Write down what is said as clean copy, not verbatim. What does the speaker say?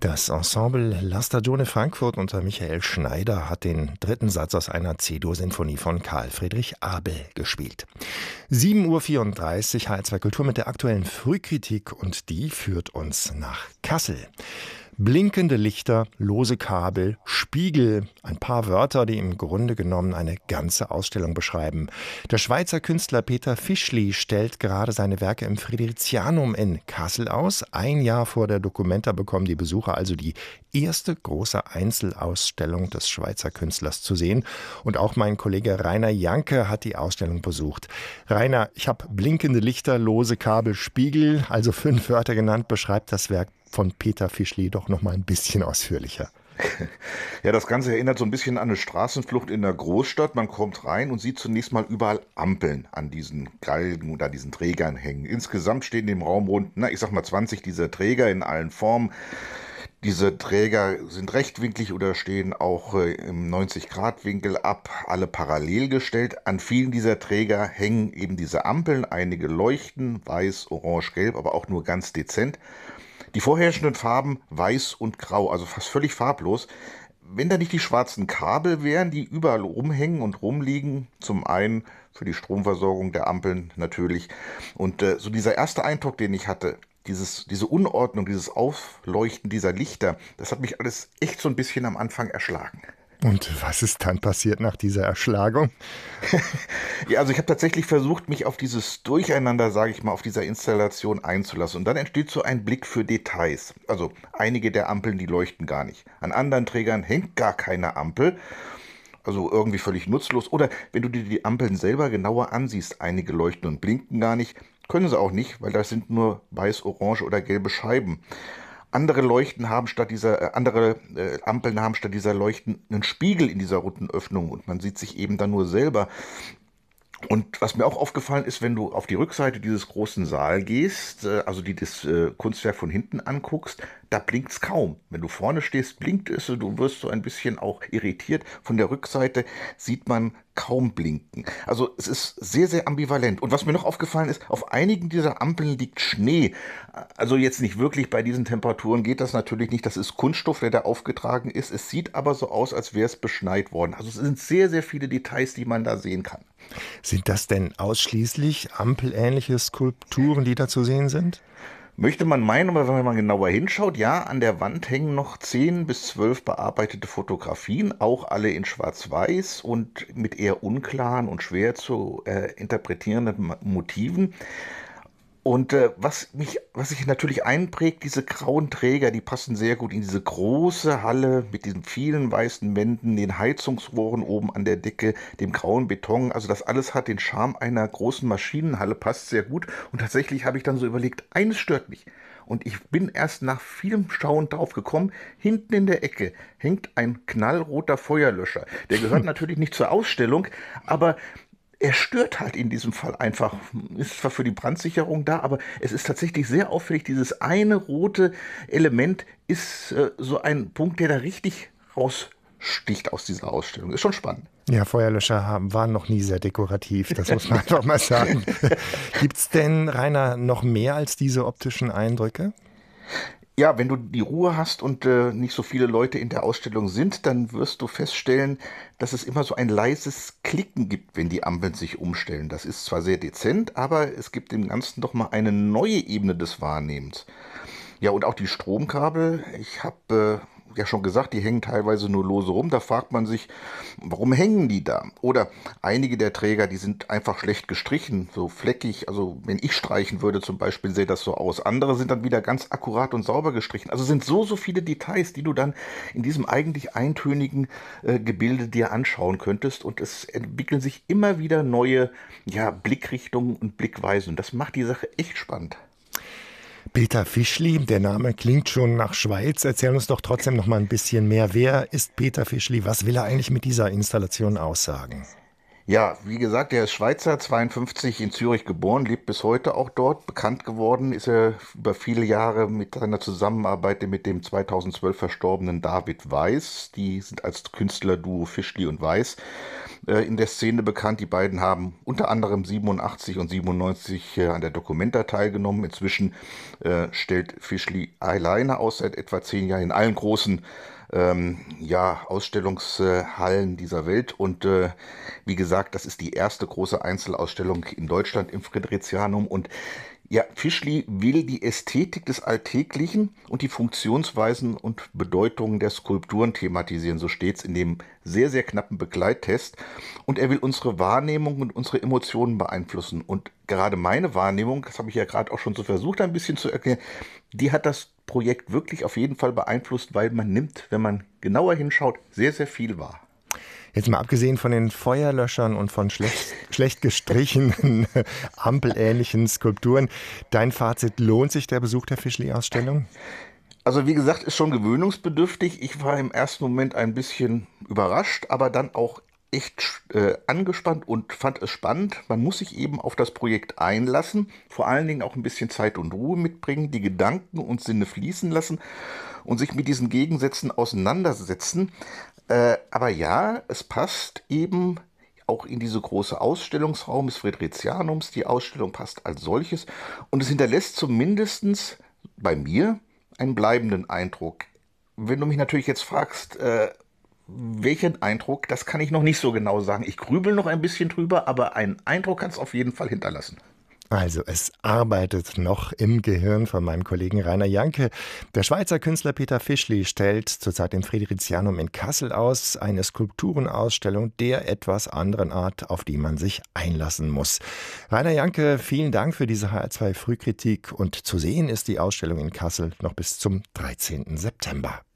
Das Ensemble La Stagione Frankfurt unter Michael Schneider hat den dritten Satz aus einer C-Dur-Sinfonie von Karl Friedrich Abel gespielt. 7:34 Uhr, HR2 Kultur mit der aktuellen Frühkritik, und die führt uns nach Kassel. Blinkende Lichter, lose Kabel, Spiegel, ein paar Wörter, die im Grunde genommen eine ganze Ausstellung beschreiben. Der Schweizer Künstler Peter Fischli stellt gerade seine Werke im Fridericianum in Kassel aus. Ein Jahr vor der Documenta bekommen die Besucher also die erste große Einzelausstellung des Schweizer Künstlers zu sehen. Und auch mein Kollege Rainer Janke hat die Ausstellung besucht. Rainer, ich habe blinkende Lichter, lose Kabel, Spiegel, also 5 Wörter genannt, beschreibt das Werk von Peter Fischli doch noch mal ein bisschen ausführlicher. Ja, das Ganze erinnert so ein bisschen an eine Straßenflucht in der Großstadt. Man kommt rein und sieht zunächst mal überall Ampeln an diesen Galgen oder diesen Trägern hängen. Insgesamt stehen im Raum rund, ich sag mal 20 dieser Träger in allen Formen. Diese Träger sind rechtwinklig oder stehen auch im 90-Grad-Winkel ab, alle parallel gestellt. An vielen dieser Träger hängen eben diese Ampeln, einige leuchten, weiß, orange, gelb, aber auch nur ganz dezent. Die vorherrschenden Farben weiß und grau, also fast völlig farblos. Wenn da nicht die schwarzen Kabel wären, die überall rumhängen und rumliegen, zum einen für die Stromversorgung der Ampeln natürlich. Und so dieser erste Eindruck, den ich hatte, diese Unordnung, dieses Aufleuchten dieser Lichter, das hat mich alles echt so ein bisschen am Anfang erschlagen. Und was ist dann passiert nach dieser Erschlagung? Ja, also ich habe tatsächlich versucht, mich auf dieses Durcheinander, sage ich mal, auf dieser Installation einzulassen. Und dann entsteht so ein Blick für Details. Also einige der Ampeln, die leuchten gar nicht. An anderen Trägern hängt gar keine Ampel. Also irgendwie völlig nutzlos. Oder wenn du dir die Ampeln selber genauer ansiehst, einige leuchten und blinken gar nicht. Können sie auch nicht, weil das sind nur weiß, orange oder gelbe Scheiben. Andere Ampeln haben statt dieser Leuchten einen Spiegel in dieser runden Öffnung und man sieht sich eben dann nur selber. Und was mir auch aufgefallen ist, wenn du auf die Rückseite dieses großen Saals gehst, also das Kunstwerk von hinten anguckst, da blinkt's kaum. Wenn du vorne stehst, blinkt es und du wirst so ein bisschen auch irritiert. Von der Rückseite sieht man kaum blinken. Also es ist sehr, sehr ambivalent. Und was mir noch aufgefallen ist, auf einigen dieser Ampeln liegt Schnee. Also jetzt nicht wirklich, bei diesen Temperaturen geht das natürlich nicht. Das ist Kunststoff, der da aufgetragen ist. Es sieht aber so aus, als wäre es beschneit worden. Also es sind sehr, sehr viele Details, die man da sehen kann. Sind das denn ausschließlich ampelähnliche Skulpturen, die da zu sehen sind? Möchte man meinen, aber wenn man genauer hinschaut, ja, an der Wand hängen noch 10 bis 12 bearbeitete Fotografien, auch alle in Schwarz-Weiß und mit eher unklaren und schwer zu interpretierenden Motiven. Und was sich natürlich einprägt, diese grauen Träger, die passen sehr gut in diese große Halle mit diesen vielen weißen Wänden, den Heizungsrohren oben an der Decke, dem grauen Beton. Also das alles hat den Charme einer großen Maschinenhalle, passt sehr gut. Und tatsächlich habe ich dann so überlegt, eines stört mich. Und ich bin erst nach vielem Schauen drauf gekommen, hinten in der Ecke hängt ein knallroter Feuerlöscher. Der gehört natürlich nicht zur Ausstellung, aber er stört halt in diesem Fall einfach, ist zwar für die Brandsicherung da, aber es ist tatsächlich sehr auffällig, dieses eine rote Element ist so ein Punkt, der da richtig raussticht aus dieser Ausstellung. Ist schon spannend. Ja, Feuerlöscher waren noch nie sehr dekorativ, das muss man einfach mal sagen. Gibt's denn, Rainer, noch mehr als diese optischen Eindrücke? Ja, wenn du die Ruhe hast und nicht so viele Leute in der Ausstellung sind, dann wirst du feststellen, dass es immer so ein leises Klicken gibt, wenn die Ampeln sich umstellen. Das ist zwar sehr dezent, aber es gibt dem Ganzen doch mal eine neue Ebene des Wahrnehmens. Ja, und auch die Stromkabel, ich habe ja schon gesagt, die hängen teilweise nur lose rum. Da fragt man sich, warum hängen die da? Oder einige der Träger, die sind einfach schlecht gestrichen, so fleckig. Also wenn ich streichen würde zum Beispiel, sähe das so aus. Andere sind dann wieder ganz akkurat und sauber gestrichen. Also sind so viele Details, die du dann in diesem eigentlich eintönigen Gebilde dir anschauen könntest. Und es entwickeln sich immer wieder neue Blickrichtungen und Blickweisen. Das macht die Sache echt spannend. Peter Fischli, der Name klingt schon nach Schweiz. Erzähl uns doch trotzdem noch mal ein bisschen mehr. Wer ist Peter Fischli? Was will er eigentlich mit dieser Installation aussagen? Ja, wie gesagt, er ist Schweizer, 52 in Zürich geboren, lebt bis heute auch dort. Bekannt geworden ist er über viele Jahre mit seiner Zusammenarbeit mit dem 2012 verstorbenen David Weiss. Die sind als Künstlerduo Fischli und Weiss in der Szene bekannt. Die beiden haben unter anderem 87 und 97 an der Documenta teilgenommen. Inzwischen stellt Fischli alleine aus seit etwa 10 Jahren in allen großen ja, Ausstellungshallen dieser Welt. Und wie gesagt, das ist die erste große Einzelausstellung in Deutschland im Fridericianum. Und ja, Fischli will die Ästhetik des Alltäglichen und die Funktionsweisen und Bedeutungen der Skulpturen thematisieren. So steht es in dem sehr, sehr knappen Begleittest. Und er will unsere Wahrnehmung und unsere Emotionen beeinflussen. Und gerade meine Wahrnehmung, das habe ich ja gerade auch schon so versucht, ein bisschen zu erklären, die hat das Projekt wirklich auf jeden Fall beeinflusst, weil man nimmt, wenn man genauer hinschaut, sehr, sehr viel wahr. Jetzt mal abgesehen von den Feuerlöschern und von schlecht gestrichenen, ampelähnlichen Skulpturen, dein Fazit, lohnt sich der Besuch der Fischli-Ausstellung? Also wie gesagt, ist schon gewöhnungsbedürftig. Ich war im ersten Moment ein bisschen überrascht, aber dann auch echt angespannt und fand es spannend. Man muss sich eben auf das Projekt einlassen, vor allen Dingen auch ein bisschen Zeit und Ruhe mitbringen, die Gedanken und Sinne fließen lassen und sich mit diesen Gegensätzen auseinandersetzen. Aber ja, es passt eben auch in diese große Ausstellungsraum des Fridericianums. Die Ausstellung passt als solches und es hinterlässt zumindest bei mir einen bleibenden Eindruck. Wenn du mich natürlich jetzt fragst, welchen Eindruck, das kann ich noch nicht so genau sagen. Ich grübel noch ein bisschen drüber, aber einen Eindruck kann es auf jeden Fall hinterlassen. Also es arbeitet noch im Gehirn von meinem Kollegen Rainer Janke. Der Schweizer Künstler Peter Fischli stellt zurzeit im Fridericianum in Kassel aus, eine Skulpturenausstellung der etwas anderen Art, auf die man sich einlassen muss. Rainer Janke, vielen Dank für diese HR2 Frühkritik und zu sehen ist die Ausstellung in Kassel noch bis zum 13. September.